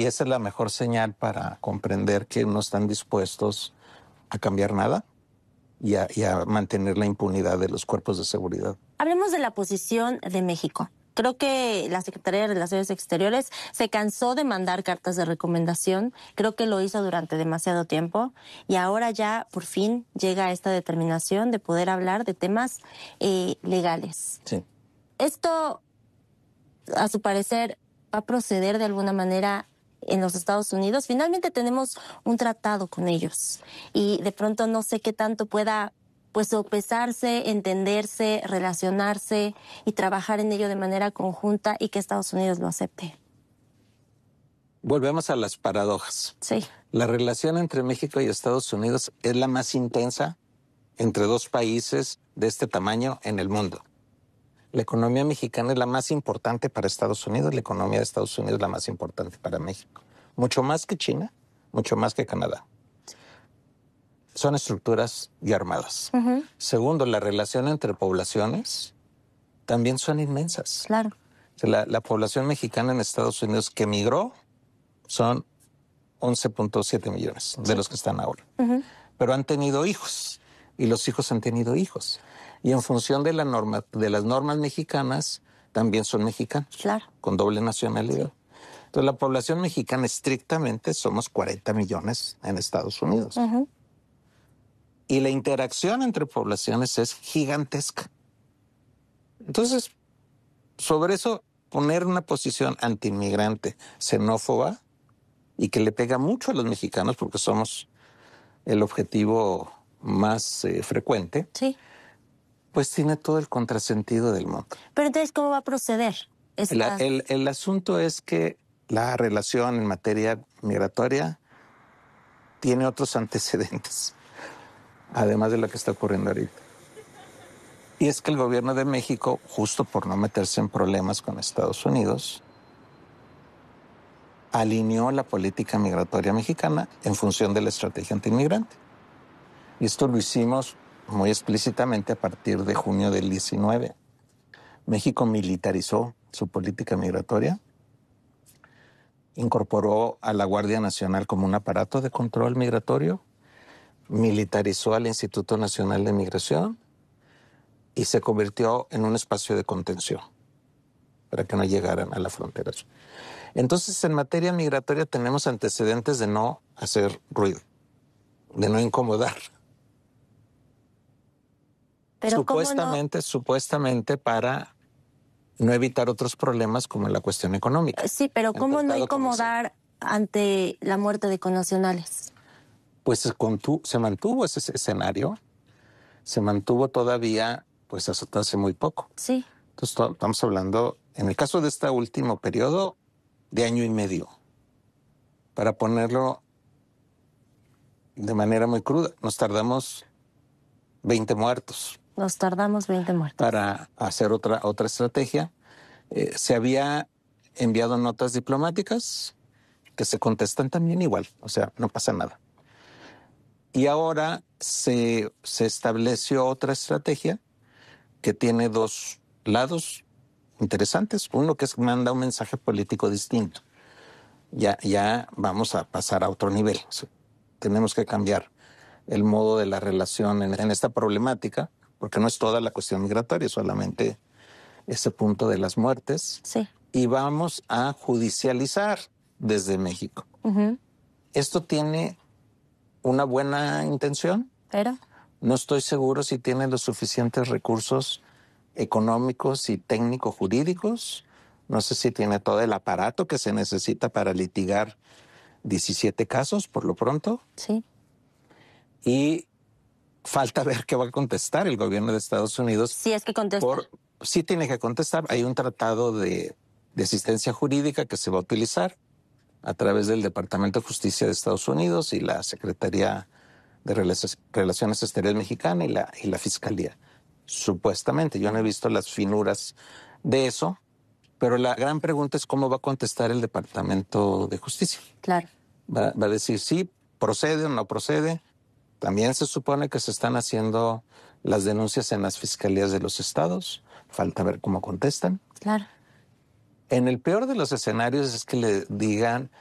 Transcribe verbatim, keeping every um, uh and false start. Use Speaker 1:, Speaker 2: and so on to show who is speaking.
Speaker 1: y esa es la mejor señal para comprender que no están dispuestos a cambiar nada y a, y a mantener la impunidad de los cuerpos de seguridad.
Speaker 2: Hablemos de la posición de México. Creo que la Secretaría de Relaciones Exteriores se cansó de mandar cartas de recomendación. Creo que lo hizo durante demasiado tiempo y ahora ya por fin llega a esta determinación de poder hablar de temas eh, legales.
Speaker 1: Sí.
Speaker 2: Esto, a su parecer, va a proceder de alguna manera en los Estados Unidos. Finalmente tenemos un tratado con ellos y de pronto no sé qué tanto pueda pues sopesarse, entenderse, relacionarse y trabajar en ello de manera conjunta y que Estados Unidos lo acepte.
Speaker 1: Volvemos a las paradojas.
Speaker 2: Sí.
Speaker 1: La relación entre México y Estados Unidos es la más intensa entre dos países de este tamaño en el mundo. La economía mexicana es la más importante para Estados Unidos, la economía de Estados Unidos es la más importante para México. Mucho más que China, mucho más que Canadá. Son estructuras y armadas. Uh-huh. Segundo, la relación entre poblaciones también son inmensas.
Speaker 2: Claro.
Speaker 1: O sea, la, la población mexicana en Estados Unidos que emigró son once punto siete millones de sí. los que están ahora. Uh-huh. Pero han tenido hijos y los hijos han tenido hijos. Y en función de, la norma, de las normas mexicanas, también son mexicanos.
Speaker 2: Claro.
Speaker 1: Con doble nacionalidad. Sí. Entonces, la población mexicana estrictamente somos cuarenta millones en Estados Unidos. Uh-huh. Y la interacción entre poblaciones es gigantesca. Entonces, sobre eso, poner una posición antiinmigrante, xenófoba, y que le pega mucho a los mexicanos, porque somos el objetivo más eh, frecuente,
Speaker 2: sí.
Speaker 1: pues tiene todo el contrasentido del mundo.
Speaker 2: Pero entonces, ¿cómo va a proceder?
Speaker 1: El, el, el asunto es que la relación en materia migratoria tiene otros antecedentes, además de lo que está ocurriendo ahorita. Y es que el gobierno de México, justo por no meterse en problemas con Estados Unidos, alineó la política migratoria mexicana en función de la estrategia antiinmigrante. Y esto lo hicimos muy explícitamente a partir de junio del diecinueve. México militarizó su política migratoria, incorporó a la Guardia Nacional como un aparato de control migratorio, militarizó al Instituto Nacional de Migración y se convirtió en un espacio de contención para que no llegaran a la frontera. Entonces, en materia migratoria tenemos antecedentes de no hacer ruido, de no incomodar.
Speaker 2: Pero
Speaker 1: supuestamente,
Speaker 2: no...
Speaker 1: supuestamente para no evitar otros problemas como la cuestión económica.
Speaker 2: Sí, pero ¿cómo no incomodar ante la muerte de connacionales?
Speaker 1: Pues se, contu- se mantuvo ese escenario, se mantuvo todavía, pues hasta hace muy poco.
Speaker 2: Sí.
Speaker 1: Entonces to- estamos hablando, en el caso de este último periodo, de año y medio. Para ponerlo de manera muy cruda, nos tardamos veinte muertos.
Speaker 2: Nos tardamos veinte muertos.
Speaker 1: Para hacer otra, otra estrategia. Eh, se había enviado notas diplomáticas que se contestan también igual, o sea, no pasa nada. Y ahora se, se estableció otra estrategia que tiene dos lados interesantes. Uno que es manda un mensaje político distinto. Ya, ya vamos a pasar a otro nivel. O sea, tenemos que cambiar el modo de la relación en, en esta problemática, porque no es toda la cuestión migratoria, solamente ese punto de las muertes.
Speaker 2: Sí.
Speaker 1: Y vamos a judicializar desde México. Uh-huh. Esto tiene una buena intención.
Speaker 2: ¿Pero?
Speaker 1: No estoy seguro si tiene los suficientes recursos económicos y técnico-jurídicos. No sé si tiene todo el aparato que se necesita para litigar diecisiete casos, por lo pronto.
Speaker 2: Sí.
Speaker 1: Y falta ver qué va a contestar el gobierno de Estados Unidos.
Speaker 2: Sí, es que contesta.
Speaker 1: Por, sí tiene que contestar. Hay un tratado de, de asistencia jurídica que se va a utilizar a través del Departamento de Justicia de Estados Unidos y la Secretaría de Relaciones Exteriores Mexicana y la, y la Fiscalía. Supuestamente. Yo no he visto las finuras de eso, pero la gran pregunta es cómo va a contestar el Departamento de Justicia.
Speaker 2: Claro.
Speaker 1: Va, va a decir sí, procede o no procede. También se supone que se están haciendo las denuncias en las fiscalías de los estados. Falta ver cómo contestan.
Speaker 2: Claro.
Speaker 1: En el peor de los escenarios es que le digan,